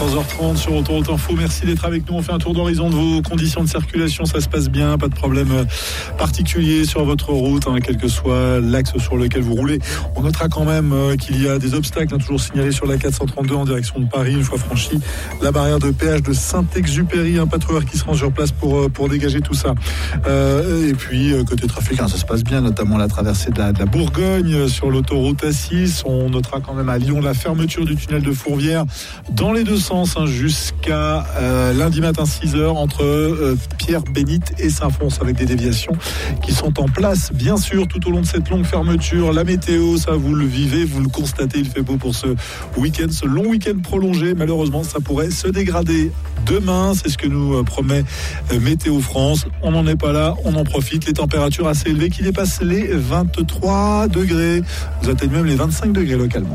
14h30 sur Autoroute Info. Merci d'être avec nous. On fait un tour d'horizon de vos conditions de circulation. Ça se passe bien, pas de problème particulier sur votre route, quel que soit l'axe sur lequel vous roulez. On notera quand même qu'il y a des obstacles, toujours signalés sur la 432 en direction de Paris, une fois franchi la barrière de péage de Saint-Exupéry. Un patrouilleur qui se rend sur place pour dégager tout ça. Et puis, côté trafic, ça se passe bien, notamment la traversée de la Bourgogne sur l'autoroute A6. On notera quand même à Lyon la fermeture du tunnel de Fourvière dans les deux sens jusqu'à lundi matin 6h entre Pierre-Bénite et Saint-Fons, avec des déviations qui sont en place bien sûr tout au long de cette longue fermeture. La météo, ça vous le vivez, vous le constatez, il fait beau pour ce week-end, ce long week-end prolongé. Malheureusement, ça pourrait se dégrader demain, c'est ce que nous promet Météo France. On n'en est pas là, on en profite. Les températures assez élevées qui dépassent les 23 degrés. Vous atteignez même les 25 degrés localement.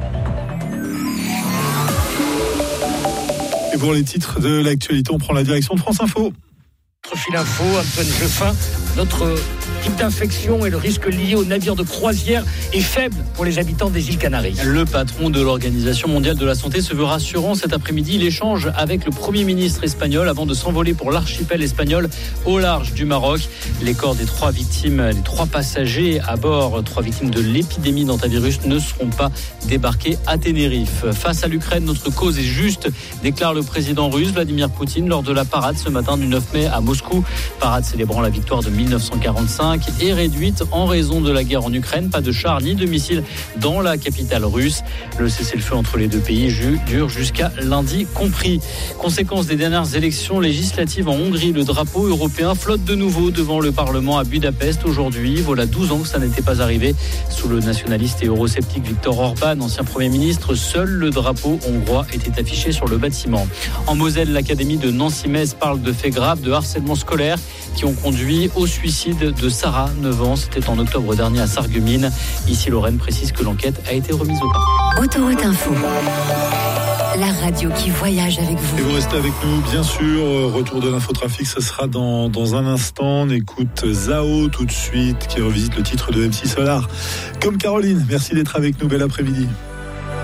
Et pour les titres de l'actualité, on prend la direction de France Info. Notre fil info, Antoine Jeffin, notre type d'infection et le risque lié aux navires de croisière est faible pour les habitants des îles Canaries. Le patron de l'Organisation mondiale de la santé se veut rassurant cet après-midi. Il échange avec le Premier ministre espagnol avant de s'envoler pour l'archipel espagnol au large du Maroc. Les corps des 3 victimes, les 3 passagers à bord, 3 victimes de l'épidémie d'hantavirus ne seront pas débarqués à Tenerife. Face à l'Ukraine, notre cause est juste, déclare le président russe Vladimir Poutine lors de la parade ce matin du 9 mai à Moscou. Parade célébrant la victoire de 1945 et réduite en raison de la guerre en Ukraine. Pas de chars ni de missiles dans la capitale russe. Le cessez-le-feu entre les deux pays dure jusqu'à lundi compris. Conséquence des dernières élections législatives en Hongrie, le drapeau européen flotte de nouveau devant le Parlement à Budapest aujourd'hui. Voilà 12 ans que ça n'était pas arrivé. Sous le nationaliste et eurosceptique Viktor Orban, ancien Premier ministre, seul le drapeau hongrois était affiché sur le bâtiment. En Moselle, l'académie de Nancy-Metz parle de faits graves de harcèlement scolaire qui ont conduit au suicide de Sarah, 9 ans. C'était en octobre dernier à Sarreguemines. Ici, Lorraine précise que l'enquête a été remise au parquet. Autoroute Info, la radio qui voyage avec vous. Et vous restez avec nous, bien sûr. Retour de l'infotrafic, ce sera dans un instant. On écoute Zao tout de suite, qui revisite le titre de MC Solar. Comme Caroline, merci d'être avec nous. Bel après-midi.